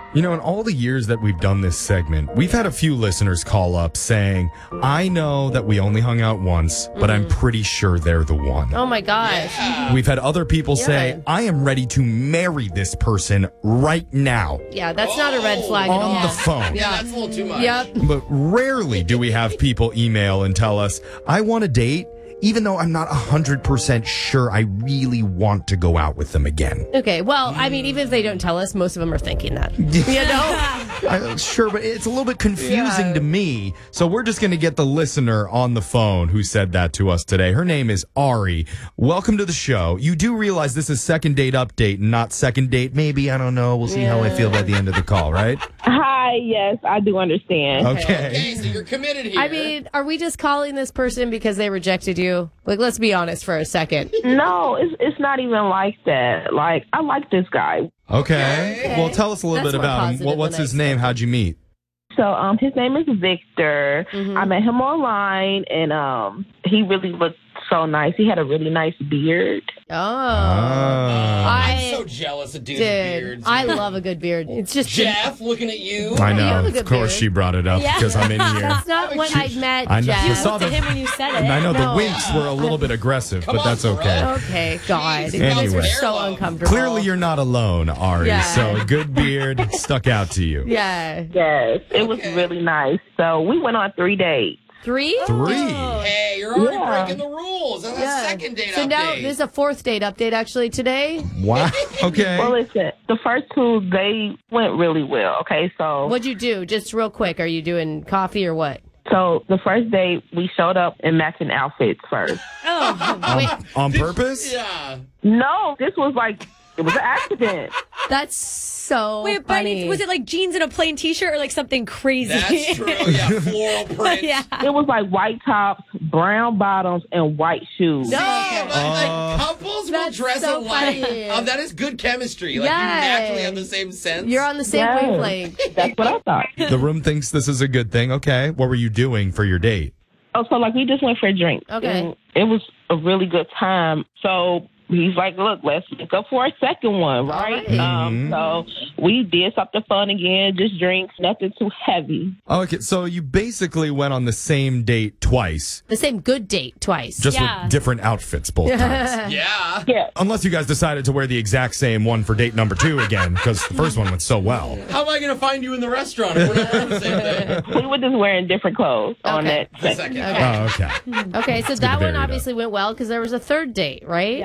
You know, in all the years that we've done this segment, we've had a few listeners call up saying, I know that we only hung out once, but I'm pretty sure they're the one. Oh, my gosh. Yeah. We've had other people say, I am ready to marry this person right now Yeah, that's not a red flag at all. on the phone. Yeah, that's a little too much. Yep. But rarely do we have people email and tell us, I want a date, even though I'm not 100% sure I really want to go out with them again. Okay, well, I mean, even if they don't tell us, most of them are thinking that. You know? Sure, but it's a little bit confusing to me. So we're just going to get the listener on the phone who said that to us today. Her name is Ari. Welcome to the show. You do realize this is second date update, not second date maybe? I don't know. We'll see how I feel by the end of the call, right? Hi, yes, I do understand. Okay. So you're committed here. I mean, are we just calling this person because they rejected you? Like, let's be honest for a second. No, it's not even like that. Like, I like this guy. Okay. Well, tell us a little That's bit more about him. positive What's than I his name? How'd you meet? So, his name is Victor. I met him online, and he really looked so nice. He had a really nice beard. Oh. I'm so jealous of dudes with beards. I love a good beard. It's just Jeff, looking at you. I You have know. a good Of course beard. she brought it up because I'm in here. That's not what I meant, I know. Jeff. You saw Looked at him when you said it. I know No. the winks were a little bit aggressive, Come but on, that's okay. bro. Okay, God. Jeez, You guys were Anyway. so uncomfortable. Clearly, you're not alone, Ari. Yeah. So good beard stuck out to you. Yeah. Yes, it was really nice. So, we went on 3 dates. 3? 3. Hey, you're already Yeah. breaking the rules. That's a second date So update. now there's a fourth date update actually today. Wow. Okay. Well, listen, the first 2, they went really well, okay? So, What'd you do? Just real quick. Are you doing coffee or what? so the first date, we showed up in matching outfits first. On purpose? Yeah. No, this was like, it was an accident. That's so Wait, but funny. was it like jeans and a plain t-shirt or like something crazy? That's true. Yeah, floral print. Yeah. It was like white tops, brown bottoms, and white shoes. No. Like couples will That's dress so alike. funny. That is good chemistry. Like Yes. you naturally have the same sense. You're on the same Yes. wavelength. That's what I thought. The room thinks this is a good thing. Okay. What were you doing for your date? Oh, so like we just went for a drink. Okay. And it was a really good time. So he's like, look, let's link up for a second one, right? So we did something fun again, just drinks, nothing too heavy. Okay. So you basically went on the same date twice, The same good date twice. just Yeah. with different outfits both times. Yeah. Yeah. Unless you guys decided to wear the exact same one for date number 2 again, because the first one went so well. How am I going to find you in the restaurant if we're not wearing the same thing? We were just wearing different clothes on Okay. that The second. second. Oh, okay. Okay, so good to that vary one it up. obviously went well because there was a third date, right?